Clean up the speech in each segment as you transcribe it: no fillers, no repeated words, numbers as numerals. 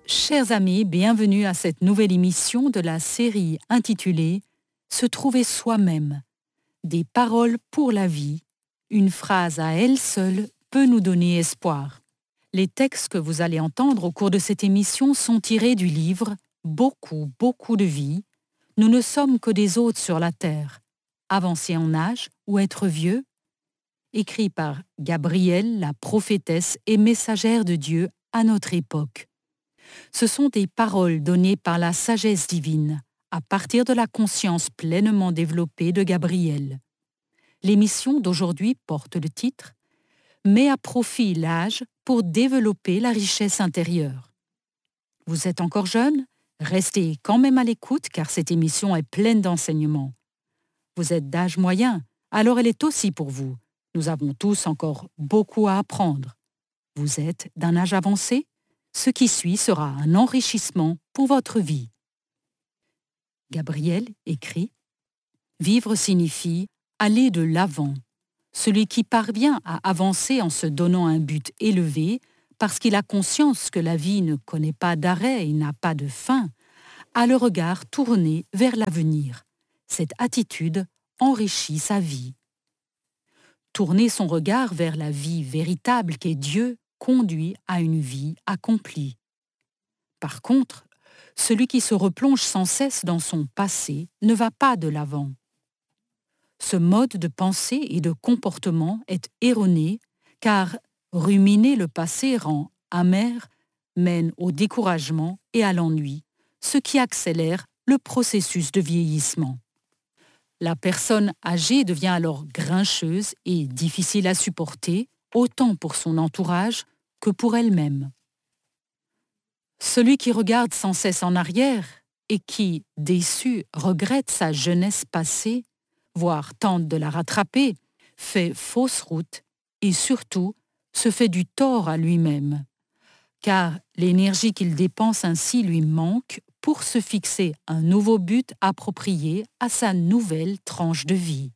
Chers amis, bienvenue à cette nouvelle émission de la série intitulée « Se trouver soi-même ». Des paroles pour la vie, une phrase à elle seule peut nous donner espoir. Les textes que vous allez entendre au cours de cette émission sont tirés du livre « Beaucoup de vie ». Nous ne sommes que des hôtes sur la terre, avancer en âge ou être vieux, écrit par Gabrielle, la prophétesse et messagère de Dieu à notre époque. Ce sont des paroles données par la sagesse divine, à partir de la conscience pleinement développée de Gabriel. L'émission d'aujourd'hui porte le titre « Met à profit l'âge pour développer la richesse intérieure ». Vous êtes encore jeune? Restez quand même à l'écoute car cette émission est pleine d'enseignements. Vous êtes d'âge moyen, alors elle est aussi pour vous. Nous avons tous encore beaucoup à apprendre. Vous êtes d'un âge avancé? Ce qui suit sera un enrichissement pour votre vie. Gabriel écrit « Vivre signifie aller de l'avant. Celui qui parvient à avancer en se donnant un but élevé, parce qu'il a conscience que la vie ne connaît pas d'arrêt et n'a pas de fin, a le regard tourné vers l'avenir. Cette attitude enrichit sa vie. Tourner son regard vers la vie véritable qu'est Dieu conduit à une vie accomplie. Par contre, celui qui se replonge sans cesse dans son passé ne va pas de l'avant. Ce mode de pensée et de comportement est erroné car ruminer le passé rend amer, mène au découragement et à l'ennui, ce qui accélère le processus de vieillissement. La personne âgée devient alors grincheuse et difficile à supporter, autant pour son entourage que pour elle-même. Celui qui regarde sans cesse en arrière et qui, déçu, regrette sa jeunesse passée, voire tente de la rattraper, fait fausse route et surtout se fait du tort à lui-même, car l'énergie qu'il dépense ainsi lui manque pour se fixer un nouveau but approprié à sa nouvelle tranche de vie.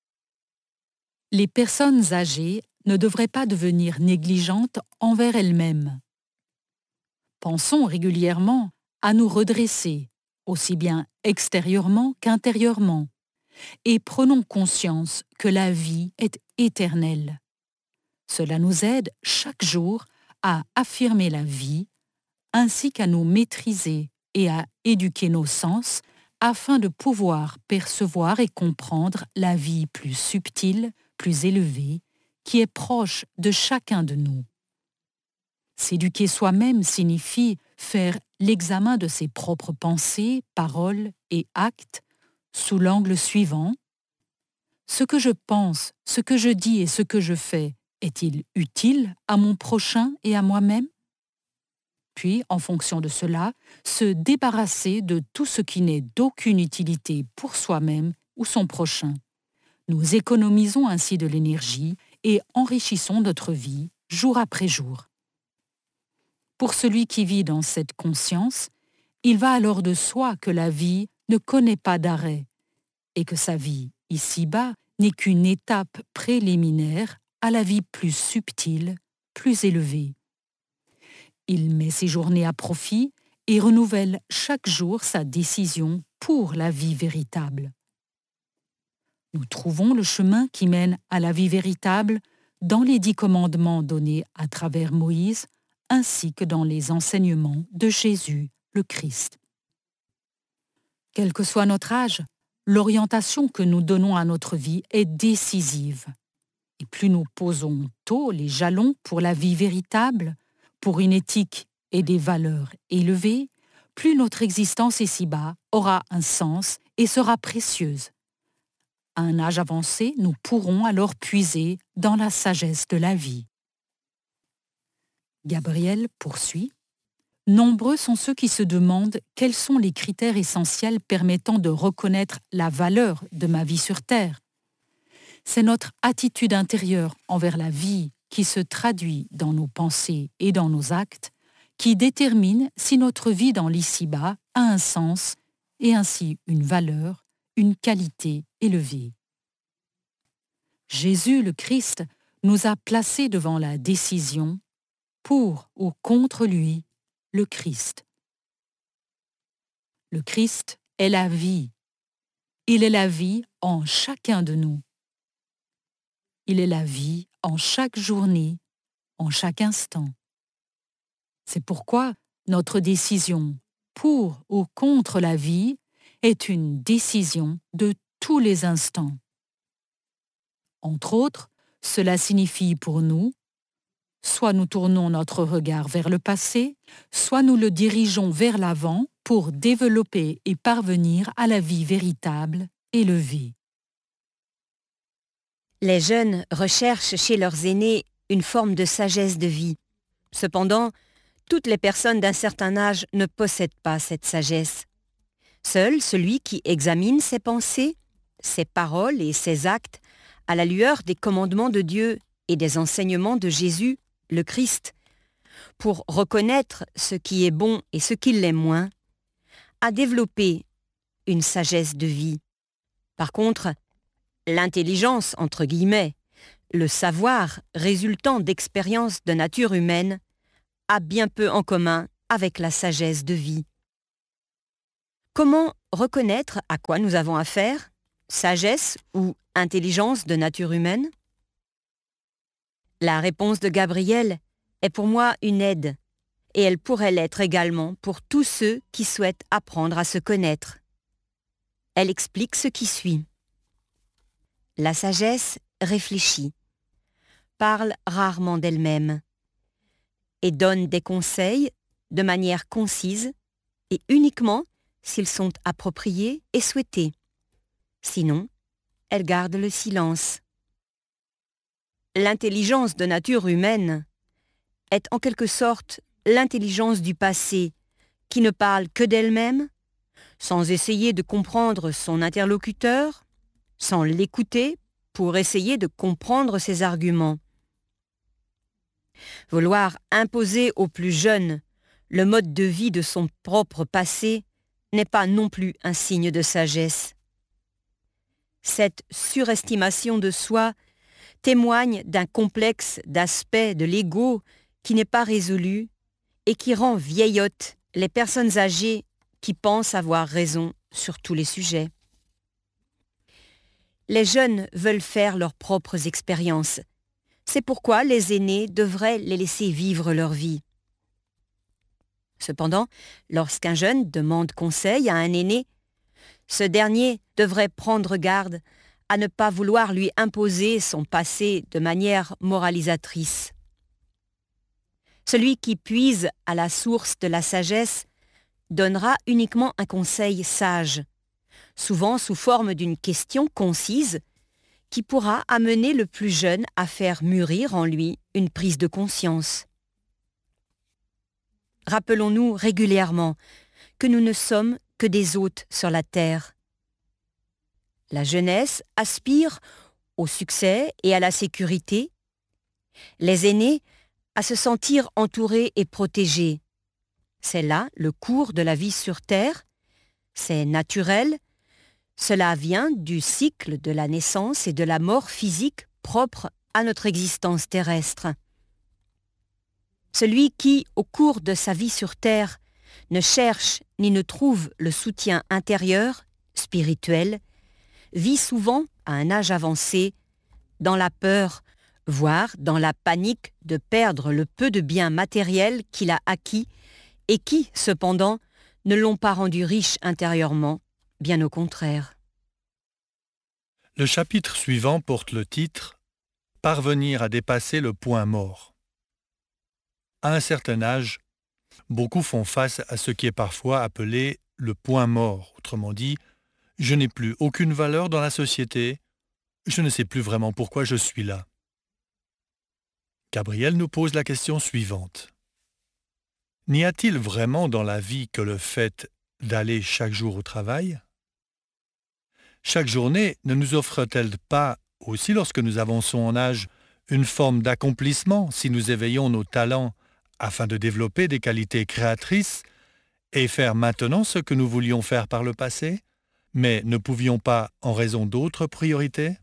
Les personnes âgées ne devraient pas devenir négligentes envers elles-mêmes. Pensons régulièrement à nous redresser, aussi bien extérieurement qu'intérieurement, et prenons conscience que la vie est éternelle. Cela nous aide chaque jour à affirmer la vie, ainsi qu'à nous maîtriser et à éduquer nos sens afin de pouvoir percevoir et comprendre la vie plus subtile, plus élevée, qui est proche de chacun de nous. S'éduquer soi-même signifie faire l'examen de ses propres pensées, paroles et actes sous l'angle suivant. Ce que je pense, ce que je dis et ce que je fais, est-il utile à mon prochain et à moi-même? Puis, en fonction de cela, se débarrasser de tout ce qui n'est d'aucune utilité pour soi-même ou son prochain. Nous économisons ainsi de l'énergie et enrichissons notre vie jour après jour. Pour celui qui vit dans cette conscience, il va alors de soi que la vie ne connaît pas d'arrêt et que sa vie, ici-bas, n'est qu'une étape préliminaire à la vie plus subtile, plus élevée. Il met ses journées à profit et renouvelle chaque jour sa décision pour la vie véritable. Nous trouvons le chemin qui mène à la vie véritable dans les 10 commandements donnés à travers Moïse, ainsi que dans les enseignements de Jésus, le Christ. Quel que soit notre âge, l'orientation que nous donnons à notre vie est décisive. Et plus nous posons tôt les jalons pour la vie véritable, pour une éthique et des valeurs élevées, plus notre existence ici-bas aura un sens et sera précieuse. À un âge avancé, nous pourrons alors puiser dans la sagesse de la vie. Gabriel poursuit. Nombreux sont ceux qui se demandent quels sont les critères essentiels permettant de reconnaître la valeur de ma vie sur Terre. C'est notre attitude intérieure envers la vie qui se traduit dans nos pensées et dans nos actes, qui détermine si notre vie dans l'ici-bas a un sens et ainsi une valeur, une qualité élevée. Jésus le Christ nous a placés devant la décision, pour ou contre lui, le Christ. Le Christ est la vie. Il est la vie en chacun de nous. Il est la vie en chaque journée, en chaque instant. C'est pourquoi notre décision pour ou contre la vie est une décision de tous les instants. Entre autres, cela signifie pour nous, soit nous tournons notre regard vers le passé, soit nous le dirigeons vers l'avant pour développer et parvenir à la vie véritable, élevée. Les jeunes recherchent chez leurs aînés une forme de sagesse de vie. Cependant, toutes les personnes d'un certain âge ne possèdent pas cette sagesse. Seul celui qui examine ses pensées, ses paroles et ses actes à la lueur des commandements de Dieu et des enseignements de Jésus, le Christ, pour reconnaître ce qui est bon et ce qui l'est moins, a développé une sagesse de vie. Par contre, l'intelligence, entre guillemets, le savoir résultant d'expériences de nature humaine, a bien peu en commun avec la sagesse de vie. Comment reconnaître à quoi nous avons affaire, sagesse ou intelligence de nature humaine? La réponse de Gabriel est pour moi une aide, et elle pourrait l'être également pour tous ceux qui souhaitent apprendre à se connaître. Elle explique ce qui suit. La sagesse réfléchit, parle rarement d'elle-même, et donne des conseils de manière concise et uniquement s'ils sont appropriés et souhaités. Sinon, elle garde le silence. L'intelligence de nature humaine est en quelque sorte l'intelligence du passé qui ne parle que d'elle-même, sans essayer de comprendre son interlocuteur, sans l'écouter pour essayer de comprendre ses arguments. Vouloir imposer aux plus jeunes le mode de vie de son propre passé n'est pas non plus un signe de sagesse. Cette surestimation de soi témoigne d'un complexe d'aspect de l'ego qui n'est pas résolu et qui rend vieillottes les personnes âgées qui pensent avoir raison sur tous les sujets. Les jeunes veulent faire leurs propres expériences. C'est pourquoi les aînés devraient les laisser vivre leur vie. Cependant, lorsqu'un jeune demande conseil à un aîné, ce dernier devrait prendre garde à ne pas vouloir lui imposer son passé de manière moralisatrice. Celui qui puise à la source de la sagesse donnera uniquement un conseil sage, souvent sous forme d'une question concise qui pourra amener le plus jeune à faire mûrir en lui une prise de conscience. Rappelons-nous régulièrement que nous ne sommes que des hôtes sur la terre. La jeunesse aspire au succès et à la sécurité, les aînés à se sentir entourés et protégés. C'est là le cours de la vie sur terre, c'est naturel, cela vient du cycle de la naissance et de la mort physique propre à notre existence terrestre. Celui qui, au cours de sa vie sur terre, ne cherche ni ne trouve le soutien intérieur, spirituel, vit souvent, à un âge avancé, dans la peur, voire dans la panique de perdre le peu de biens matériels qu'il a acquis et qui, cependant, ne l'ont pas rendu riche intérieurement, bien au contraire. Le chapitre suivant porte le titre « Parvenir à dépasser le point mort ». À un certain âge, beaucoup font face à ce qui est parfois appelé le point mort. Autrement dit, je n'ai plus aucune valeur dans la société, je ne sais plus vraiment pourquoi je suis là. Gabriel nous pose la question suivante. N'y a-t-il vraiment dans la vie que le fait d'aller chaque jour au travail? Chaque journée ne nous offre-t-elle pas, aussi lorsque nous avançons en âge, une forme d'accomplissement si nous éveillons nos talents afin de développer des qualités créatrices et faire maintenant ce que nous voulions faire par le passé, mais ne pouvions pas en raison d'autres priorités?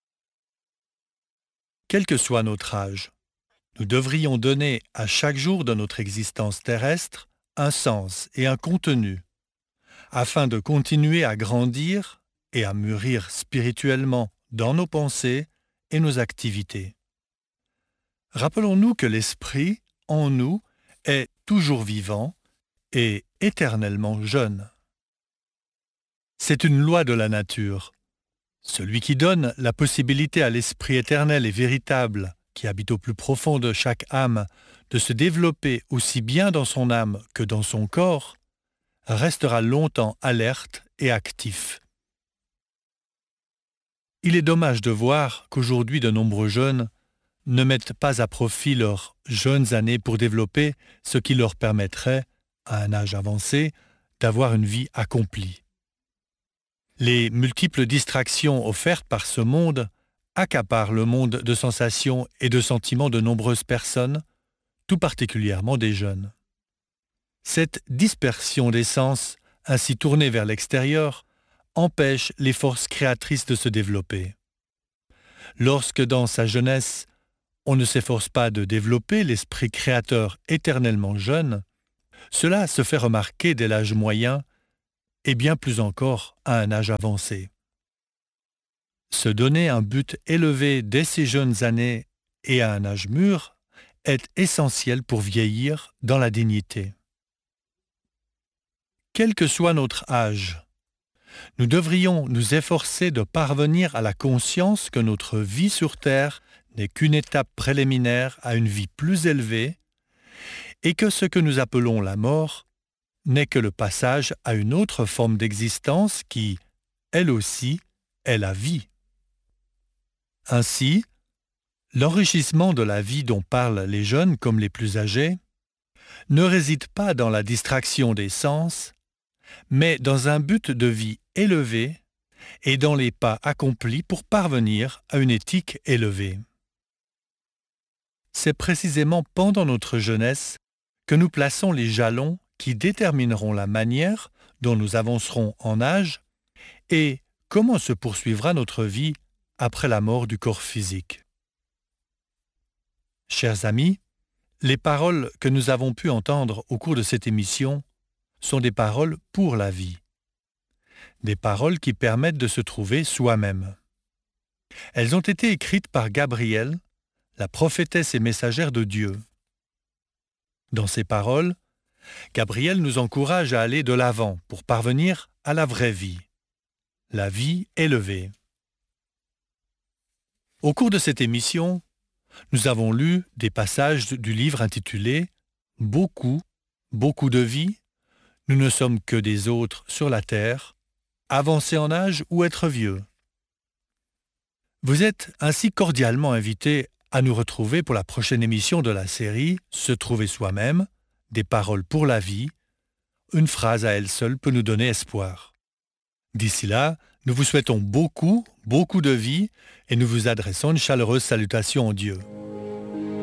Quel que soit notre âge, nous devrions donner à chaque jour de notre existence terrestre un sens et un contenu, afin de continuer à grandir et à mûrir spirituellement dans nos pensées et nos activités. Rappelons-nous que l'esprit, en nous, est toujours vivant et éternellement jeune. C'est une loi de la nature. Celui qui donne la possibilité à l'esprit éternel et véritable, qui habite au plus profond de chaque âme, de se développer aussi bien dans son âme que dans son corps, restera longtemps alerte et actif. Il est dommage de voir qu'aujourd'hui de nombreux jeunes ne mettent pas à profit leurs jeunes années pour développer ce qui leur permettrait, à un âge avancé, d'avoir une vie accomplie. Les multiples distractions offertes par ce monde accaparent le monde de sensations et de sentiments de nombreuses personnes, tout particulièrement des jeunes. Cette dispersion des sens, ainsi tournée vers l'extérieur, empêche les forces créatrices de se développer. Lorsque dans sa jeunesse, on ne s'efforce pas de développer l'esprit créateur éternellement jeune, cela se fait remarquer dès l'âge moyen et bien plus encore à un âge avancé. Se donner un but élevé dès ces jeunes années et à un âge mûr est essentiel pour vieillir dans la dignité. Quel que soit notre âge, nous devrions nous efforcer de parvenir à la conscience que notre vie sur Terre n'est qu'une étape préliminaire à une vie plus élevée et que ce que nous appelons la mort n'est que le passage à une autre forme d'existence qui, elle aussi, est la vie. Ainsi, l'enrichissement de la vie dont parlent les jeunes comme les plus âgés ne réside pas dans la distraction des sens, mais dans un but de vie élevé et dans les pas accomplis pour parvenir à une éthique élevée. C'est précisément pendant notre jeunesse que nous plaçons les jalons qui détermineront la manière dont nous avancerons en âge et comment se poursuivra notre vie après la mort du corps physique. Chers amis, les paroles que nous avons pu entendre au cours de cette émission sont des paroles pour la vie. Des paroles qui permettent de se trouver soi-même. Elles ont été écrites par Gabrielle, la prophétesse et messagère de Dieu. Dans ces paroles, Gabrielle nous encourage à aller de l'avant pour parvenir à la vraie vie, la vie élevée. Au cours de cette émission, nous avons lu des passages du livre intitulé « Beaucoup, beaucoup de vie, nous ne sommes que des autres sur la terre, avancer en âge ou être vieux ». Vous êtes ainsi cordialement invités à nous retrouver pour la prochaine émission de la série « Se trouver soi-même », des paroles pour la vie. Une phrase à elle seule peut nous donner espoir. D'ici là, nous vous souhaitons beaucoup, beaucoup de vie et nous vous adressons une chaleureuse salutation en Dieu.